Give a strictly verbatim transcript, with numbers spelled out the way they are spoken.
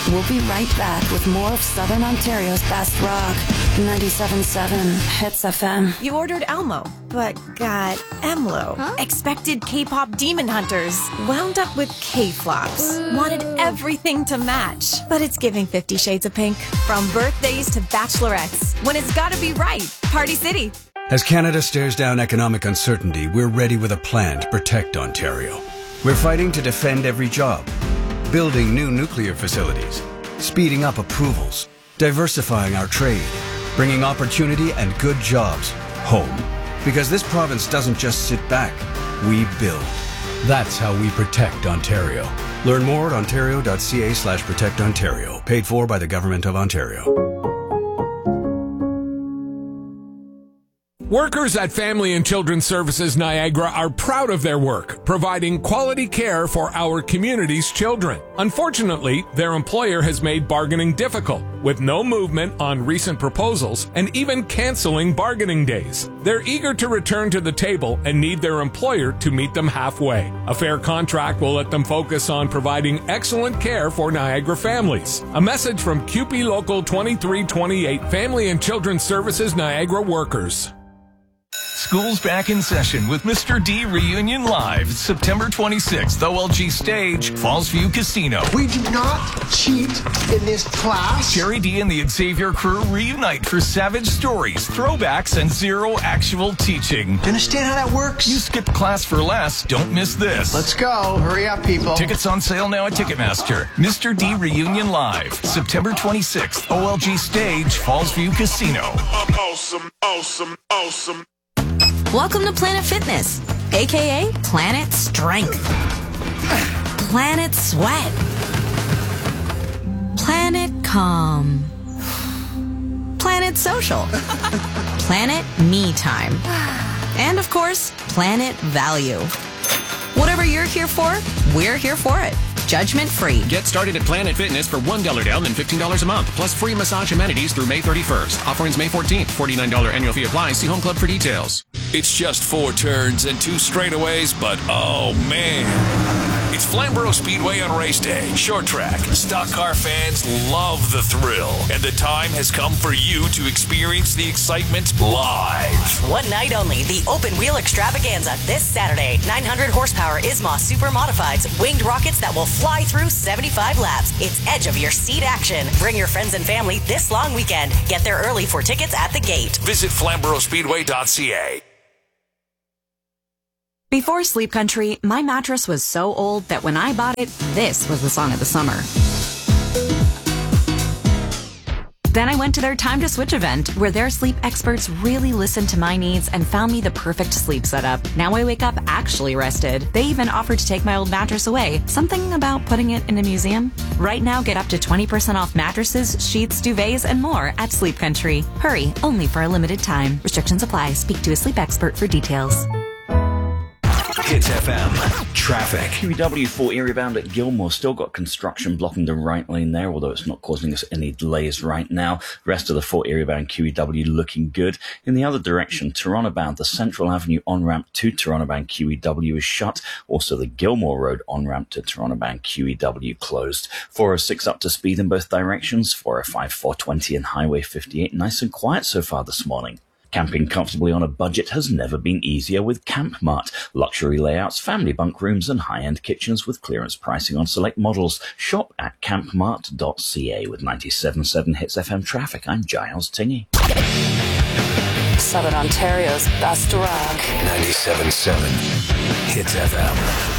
We'll be right back with more of Southern Ontario's best rock. ninety-seven point seven Hits F M. You ordered Elmo, but got Emlo. Huh? Expected K-pop demon hunters. Wound up with K-flops. Wanted everything to match. But it's giving Fifty Shades of Pink. From birthdays to bachelorettes. When it's gotta be right. Party City. As Canada stares down economic uncertainty, we're ready with a plan to protect Ontario. We're fighting to defend every job, building new nuclear facilities, speeding up approvals, diversifying our trade, bringing opportunity and good jobs home. Because this province doesn't just sit back, we build. That's how we protect Ontario. Learn more at ontario.ca slash protect Ontario. Paid for by the Government of Ontario. Workers at Family and Children's Services Niagara are proud of their work, providing quality care for our community's children. Unfortunately, their employer has made bargaining difficult, with no movement on recent proposals and even canceling bargaining days. They're eager to return to the table and need their employer to meet them halfway. A fair contract will let them focus on providing excellent care for Niagara families. A message from Q P Local twenty-three twenty-eight Family and Children's Services Niagara workers. School's back in session with Mister D Reunion Live, September twenty-sixth, O L G Stage, Fallsview Casino. We do not cheat in this class. Jerry D and the Xavier crew reunite for savage stories, throwbacks, and zero actual teaching. You understand how that works? You skipped class for less. Don't miss this. Let's go. Hurry up, people. Tickets on sale now at Ticketmaster. Mister D Reunion Live, September twenty-sixth, O L G Stage, Fallsview Casino. Awesome, awesome, awesome. Welcome to Planet Fitness, a k a. Planet Strength, Planet Sweat, Planet Calm, Planet Social, Planet Me Time, and of course, Planet Value. Whatever you're here for, we're here for it. Judgment free. Get started at Planet Fitness for one dollar down and fifteen dollars a month, plus free massage amenities through May thirty-first. Offer ends May fourteenth. forty-nine dollars annual fee applies. See Home Club for details. It's just four turns and two straightaways, but oh man. It's Flamborough Speedway on race day. Short track. Stock car fans love the thrill. And the time has come for you to experience the excitement live. One night only, the open wheel extravaganza this Saturday. nine hundred horsepower Isma Super Modifieds. Winged rockets that will fly through seventy-five laps. It's edge of your seat action. Bring your friends and family this long weekend. Get there early for tickets at the gate. Visit flamborough speedway dot c a. Before Sleep Country, my mattress was so old that when I bought it, this was the song of the summer. Then I went to their Time to Switch event, where their sleep experts really listened to my needs and found me the perfect sleep setup. Now I wake up actually rested. They even offered to take my old mattress away. Something about putting it in a museum? Right now, get up to twenty percent off mattresses, sheets, duvets, and more at Sleep Country. Hurry, only for a limited time. Restrictions apply. Speak to a sleep expert for details. Hits F M. Traffic. Q E W four area bound at Gilmore. Still got construction blocking the right lane there, although it's not causing us any delays right now. The rest of the four area bound Q E W looking good. In the other direction, Toronto bound, the Central Avenue on-ramp to Toronto bound Q E W is shut. Also, the Gilmore Road on-ramp to Toronto bound Q E W closed. four oh six up to speed in both directions. four oh five, four twenty and Highway fifty-eight. Nice and quiet so far this morning. Camping comfortably on a budget has never been easier with Camp Mart. Luxury layouts, family bunk rooms, and high-end kitchens with clearance pricing on select models. Shop at camp mart dot c a. With ninety-seven point seven Hits F M traffic, I'm Giles Tingy. Southern Ontario's best rock. ninety-seven point seven Hits F M.